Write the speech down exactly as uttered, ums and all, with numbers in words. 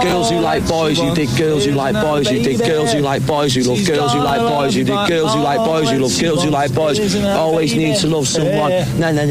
girls who like boys who dig girls who like boys who dig girls who like boys who love girls who like boys who dig girls who like boys who love girls who like boys. Always need to love someone. No, no, no.